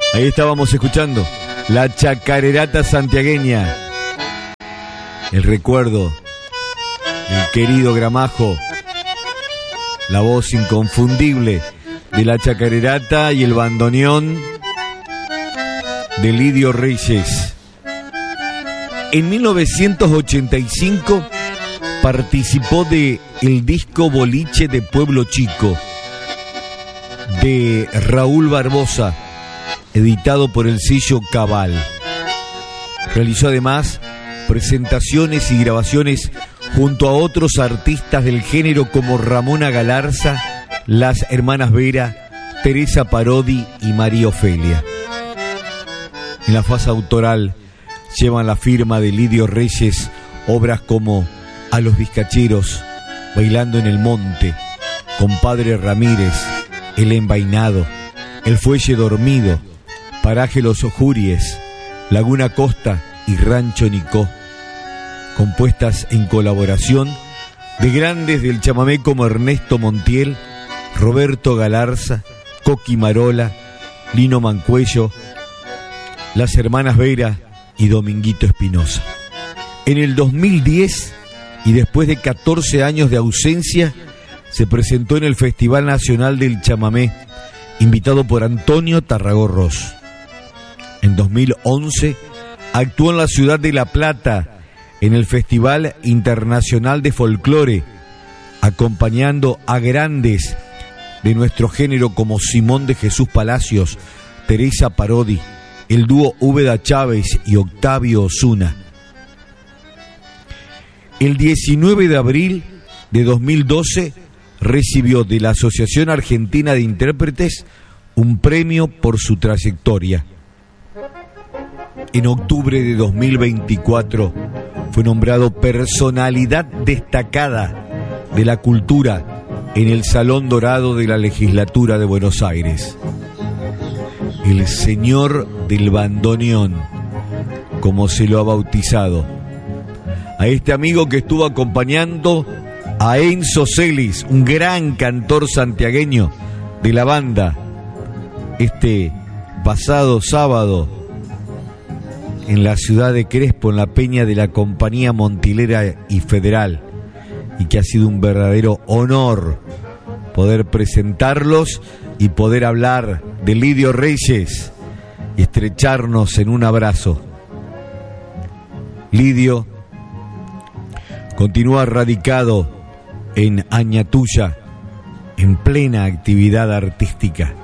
Ahí estábamos escuchando la chacarerata santiagueña. El recuerdo del querido Gramajo, la voz inconfundible de la chacarerata y el bandoneón de Lidio Reyes. En 1985 participó de el disco Boliche de Pueblo Chico de Raúl Barbosa, editado por el sello Cabal. Realizó además presentaciones y grabaciones junto a otros artistas del género como Ramona Galarza, las hermanas Vera, Teresa Parodi y María Ofelia. En la fase autoral llevan la firma de Lidio Reyes obras como A los Vizcacheros, Bailando en el Monte, Compadre Ramírez, El Envainado, El Fuelle Dormido, Paraje Los Ojuries, Laguna Costa y Rancho Nicó, compuestas en colaboración de grandes del chamamé como Ernesto Montiel, Roberto Galarza, Coqui Marola, Lino Mancuello, las hermanas Vera y Dominguito Espinosa. En el 2010, y después de 14 años de ausencia, se presentó en el Festival Nacional del Chamamé, invitado por Antonio Tarragó-Ros. En 2011 actuó en la ciudad de La Plata en el Festival Internacional de Folclore, acompañando a grandes de nuestro género como Simón de Jesús Palacios, Teresa Parodi, el dúo Úbeda Chávez y Octavio Osuna. El 19 de abril de 2012 recibió de la Asociación Argentina de Intérpretes un premio por su trayectoria. En octubre de 2024 fue nombrado Personalidad Destacada de la Cultura en el Salón Dorado de la Legislatura de Buenos Aires. El Señor del Bandoneón, como se lo ha bautizado. A este amigo que estuvo acompañando a Enzo Celis, un gran cantor santiagueño de la banda, este pasado sábado en la ciudad de Crespo, en la peña de la Compañía Montilera y Federal, y que ha sido un verdadero honor poder presentarlos y poder hablar de Lidio Reyes y estrecharnos en un abrazo. Lidio continúa radicado en Añatuya, en plena actividad artística.